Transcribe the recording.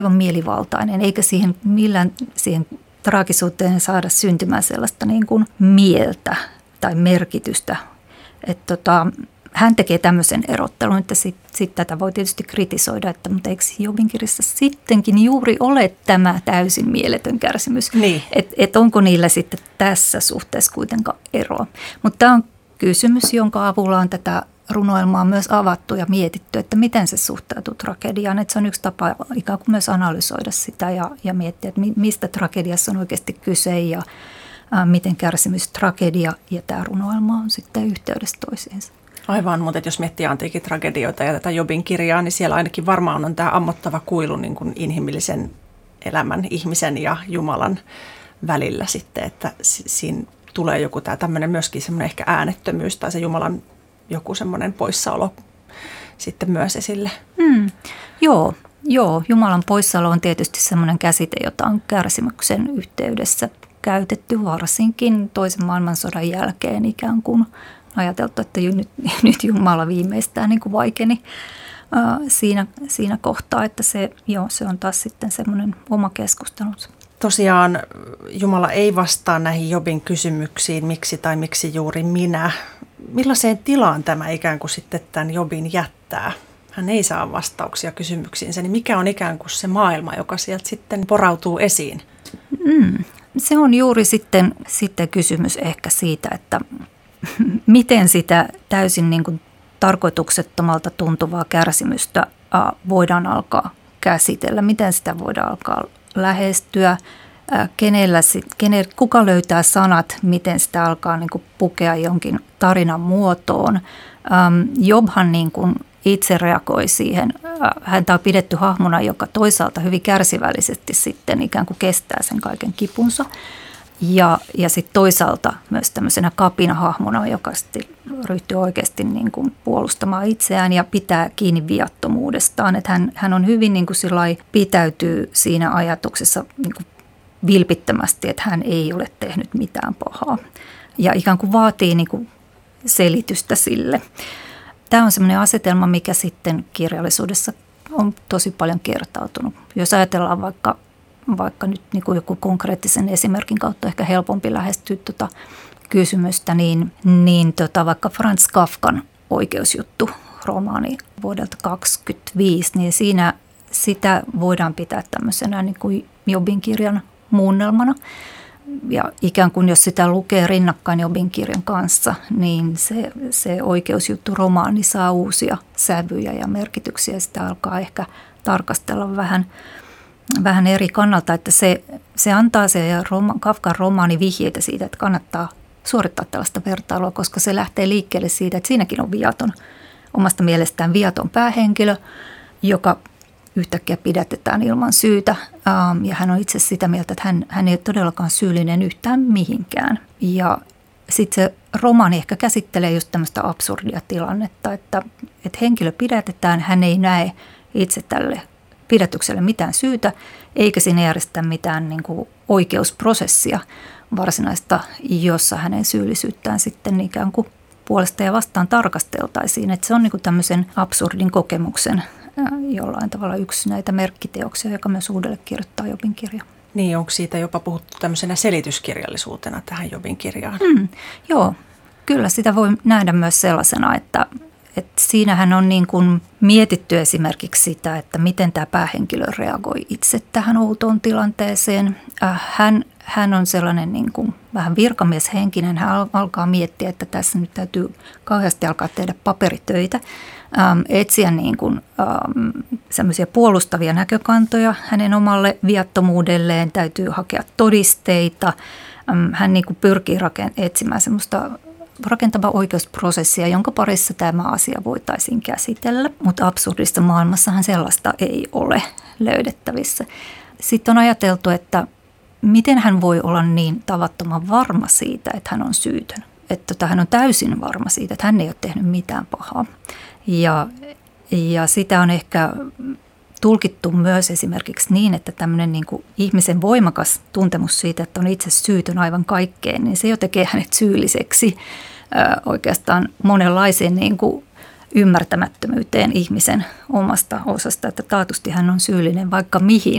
aivan mielivaltainen, eikä siihen traagisuuteen saada syntymään sellaista niin kuin mieltä tai merkitystä. Hän tekee tämmöisen erottelun, että sit tätä voi tietysti kritisoida, mutta eikö Jobin kirjassa sittenkin juuri ole tämä täysin mieletön kärsimys? Niin. Että onko niillä sitten tässä suhteessa kuitenkaan eroa? Mutta tämä on kysymys, jonka avulla on tätä runoilmaa myös avattu ja mietitty, että miten se suhtautuu tragediaan. Että se on yksi tapa ikään kuin myös analysoida sitä ja miettiä, että mistä tragediassa on oikeasti kyse ja miten kärsimys, tragedia ja tämä runoilma on sitten yhteydessä toisiinsa. Aivan, mutta jos miettii antiikin tragedioita ja tätä Jobin kirjaa, niin siellä ainakin varmaan on tämä ammottava kuilu niin kuin inhimillisen elämän, ihmisen ja Jumalan välillä sitten, että siinä tulee joku tämä tämmöinen myöskin semmoinen ehkä äänettömyys tai se Jumalan joku semmoinen poissaolo sitten myös esille. Joo, Jumalan poissaolo on tietysti semmoinen käsite, jota on kärsimyksen yhteydessä käytetty varsinkin toisen maailmansodan jälkeen ikään kuin ajateltu, että nyt Jumala viimeistään niin kuin vaikeni siinä kohtaa, että se on taas sitten semmoinen oma keskustelunsa. Tosiaan Jumala ei vastaa näihin Jobin kysymyksiin, miksi tai miksi juuri minä. Millaiseen tilaan tämä ikään kuin sitten tämän Jobin jättää? Hän ei saa vastauksia kysymyksiinsä, niin mikä on ikään kuin se maailma, joka sieltä sitten porautuu esiin? Se on juuri sitten kysymys ehkä siitä, että miten sitä täysin niin kuin tarkoituksettomalta tuntuvaa kärsimystä voidaan käsitellä, miten sitä voidaan alkaa lähestyä, kuka löytää sanat, miten sitä alkaa niin kuin pukea jonkin tarinan muotoon. Jobhan niin kuin itse reagoi siihen. Häntä on pidetty hahmona, joka toisaalta hyvin kärsivällisesti sitten ikään kuin kestää sen kaiken kipunsa. Ja sitten toisaalta myös tämmöisenä kapinahahmona, joka sitten ryhtyy oikeasti niin kuin puolustamaan itseään ja pitää kiinni viattomuudestaan. Että hän on hyvin niin kuin sillai pitäytyy siinä ajatuksessa niin kuin vilpittömästi, että hän ei ole tehnyt mitään pahaa. Ja ikään kuin vaatii niin kuin selitystä sille. Tämä on semmoinen asetelma, mikä sitten kirjallisuudessa on tosi paljon kertautunut. Jos ajatellaan vaikka nyt niin kuin joku konkreettisen esimerkin kautta ehkä helpompi lähestyä tuota kysymystä, niin vaikka Franz Kafkan oikeusjuttu romaani vuodelta 1925, niin siinä sitä voidaan pitää tämmöisenä niin kuin Jobin kirjan muunnelmana. Ja ikään kuin jos sitä lukee rinnakkain Jobin kirjan kanssa, niin se oikeusjuttu-romaani saa uusia sävyjä ja merkityksiä. Sitä alkaa ehkä tarkastella vähän eri kannalta, että se antaa Kafkan romaani vihjeitä siitä, että kannattaa suorittaa tällaista vertailua, koska se lähtee liikkeelle siitä, että siinäkin on omasta mielestään viaton päähenkilö, joka yhtäkkiä pidätetään ilman syytä. Ja hän on itse sitä mieltä, että hän ei ole todellakaan syyllinen yhtään mihinkään. Ja sitten se romaani ehkä käsittelee just tämmöistä absurdia tilannetta, että henkilö pidätetään, hän ei näe itse tälle pidätykselle mitään syytä, eikä siinä järjestä mitään niin kuin oikeusprosessia varsinaista, jossa hänen syyllisyyttään sitten ikään kuin puolesta ja vastaan tarkasteltaisiin. Että se on niin kuin tämmöisen absurdin kokemuksen jollain tavalla yksi näitä merkkiteoksia, joka myös uudelle kirjoittaa Jobin kirja. Niin, onko siitä jopa puhuttu tämmöisenä selityskirjallisuutena tähän Jobin kirjaan? Joo, kyllä sitä voi nähdä myös sellaisena, että siinähän on niin kuin mietitty esimerkiksi sitä, että miten tämä päähenkilö reagoi itse tähän outoon tilanteeseen. Hän on sellainen niin kuin vähän virkamieshenkinen. Hän alkaa miettiä, että tässä nyt täytyy kauheasti alkaa tehdä paperitöitä, etsiä niin kuin semmoisia puolustavia näkökantoja hänen omalle viattomuudelleen. Täytyy hakea todisteita. Hän niin kuin pyrkii etsimään semmoista rakentava oikeusprosessia, jonka parissa tämä asia voitaisiin käsitellä, mutta absurdissa maailmassahan sellaista ei ole löydettävissä. Sitten on ajateltu, että miten hän voi olla niin tavattoman varma siitä, että hän on syytön. Että hän on täysin varma siitä, että hän ei ole tehnyt mitään pahaa. Ja sitä on ehkä tulkittu myös esimerkiksi niin, että tämmöinen niin kuin ihmisen voimakas tuntemus siitä, että on itse syytön aivan kaikkeen, niin se jo tekee hänet syylliseksi oikeastaan monenlaiseen niin kuin ymmärtämättömyyteen ihmisen omasta osasta, että taatusti hän on syyllinen vaikka mihin.